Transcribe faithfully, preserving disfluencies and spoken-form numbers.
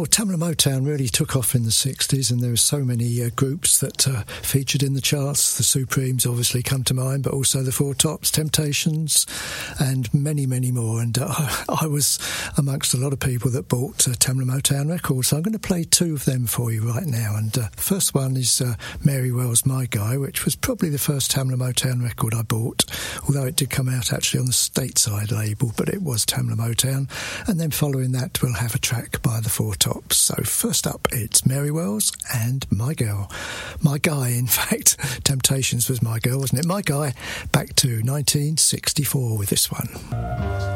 Well, Tamla Motown really took off in the sixties, and there were so many uh, groups that uh, featured in the charts. The Supremes obviously come to mind, but also the Four Tops, Temptations, and many, many more. And uh, I was amongst a lot of people that bought uh, Tamla Motown records, so I'm going to play two of them for you right now. And uh, the first one is uh, Mary Wells' My Guy, which was probably the first Tamla Motown record I bought, although it did come out actually on the Stateside label, but it was Tamla Motown. And then following that, we'll have a track by the Four Tops. So first up, it's Mary Wells and My Girl. My Guy, in fact. Temptations was My Girl, wasn't it? My Guy, back to nineteen sixty-four with this one.